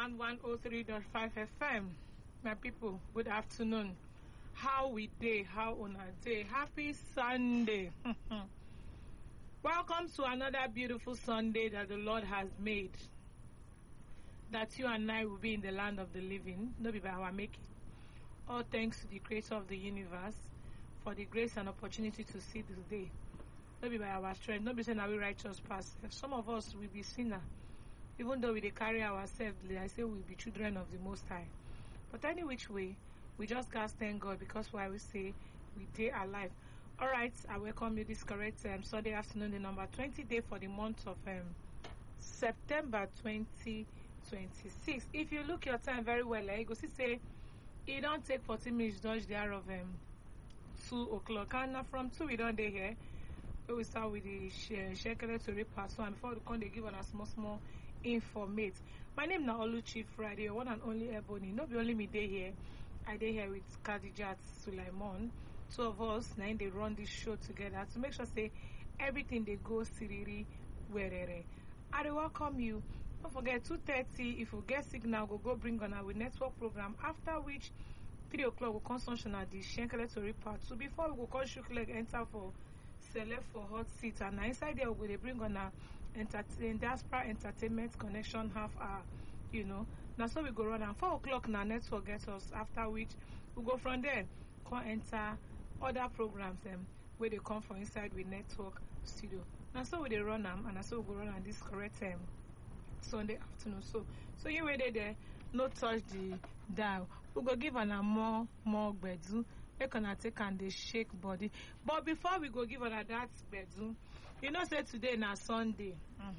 1 103.5 FM. My people, good afternoon. How we day? How on a day? Happy Sunday. Welcome to another beautiful Sunday that the Lord has made. That you and I will be in the land of the living, not be by our making. All thanks to the Creator of the universe for the grace and opportunity to see this day. Not be by our strength, not be saying that we righteous past. Some of us will be sinner. Even though we carry ourselves, I say we'll be children of the Most High. But any which way, we just gotta thank God because why we say we day alive. Alright, I welcome you this correct Sunday afternoon, the number 20 day for the month of September 2026. If you look your time very well, you go see say it don't take 40 minutes dodge the hour of 2 o'clock. And from 2 we don't day here. We start with the circulatory part. So before we come, they give us a small informate. My name is Oluchi Friday, one and only Ebony. Not only me day here, I day here with Khadijat Sulaiman. Two of us now they run this show together to make sure say everything they go siriri werere. I welcome you. Don't forget 2:30 if you get signal go bring on our network program, after which 3 o'clock will come sunshine at the circulatory part. So before we go call shook leg enter for select for hot seat, and inside there we bring on our diaspora entertainment connection half hour, now so we go run, and 4 o'clock now network get us, after which we go from there come enter other programs where they come from inside with network studio. Now so we they run them, and so we go run on this correct Sunday afternoon. So you ready there, no touch the dial. We go give an more bedu. They gonna take and they shake body. But before we go give on that bedu, say today na Sunday.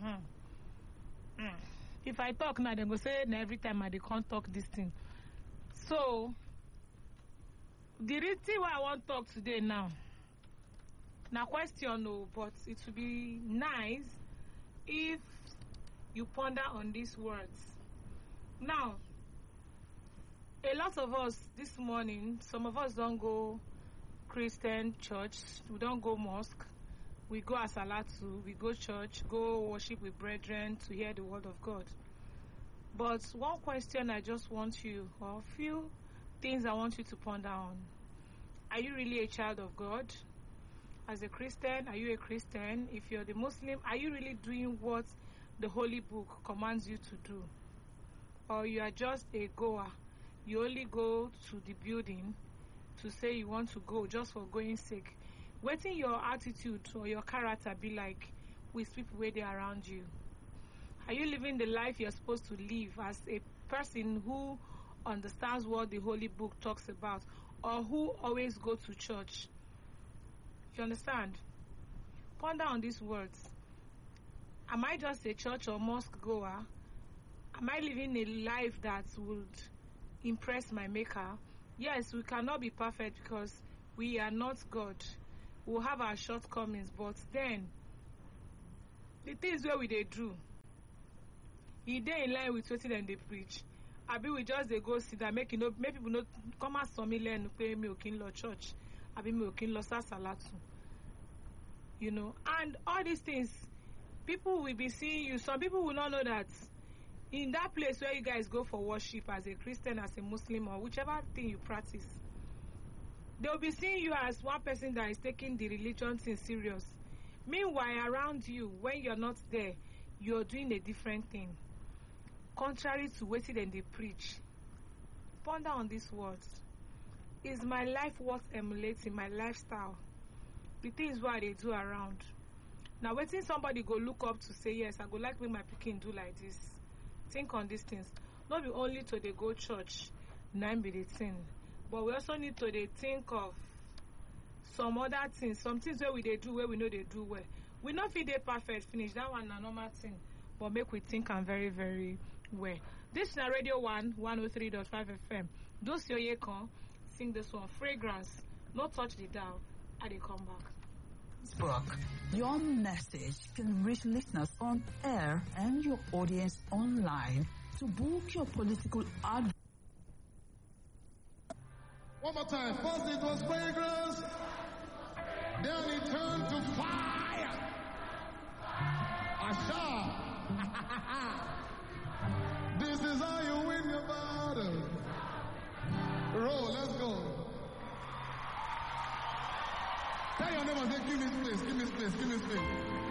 If I talk now, they go say every time I can't talk this thing. So the reason why I want to talk today now question no, but it would be nice if you ponder on these words. Now, a lot of us this morning, some of us don't go Christian church, we don't go mosque, we go asalatu, we go church, go worship with brethren to hear the word of God. But one question I just want you, or a few things I want you to ponder on. Are you really a child of God? As a Christian, are you a Christian? If you're the Muslim, are you really doing what the Holy Book commands you to do? Or you are just a goer? You only go to the building to say you want to go just for going sake. Waiting your attitude or your character be like with people where they are around you. Are you living the life you're supposed to live as a person who understands what the Holy Book talks about, or who always go to church? You understand? Ponder on these words. Am I just a church or mosque goer? Am I living a life that would impress my maker? Yes, we cannot be perfect because we are not God. We'll have our shortcomings, but then the things where we they do, he dey in line with what they preach. Abi we just they go see that make people not come as some learn pay me okin law church. Abi me okin law salatu. And all these things, people will be seeing you. Some people will not know that in that place where you guys go for worship as a Christian, as a Muslim, or whichever thing you practice, they will be seeing you as one person that is taking the religion thing serious. Meanwhile, around you, when you're not there, you're doing a different thing, contrary to what they preach. Ponder on these words. Is my life worth emulating, my lifestyle? The things what they do around. Now, waiting somebody go look up to say, yes, I go like when my picking do like this. Think on these things. Not be only to they go church, 9 be the thing, but we also need to they think of some other things, some things where we they do where we know they do well. We not feel they perfect finish, that one a normal thing, but make we think and very, very well. This is Radio 1 103.5 FM. Those your yekon, sing this one, Fragrance, no touch the dial, and they come back. Book. Your message can reach listeners on air and your audience online. To book your political ad. One more time. First it was fragrance, then it turned to fire. Asha. This is how you go. Let's go. Tell your neighbor, say, give me space, give me space, give me space.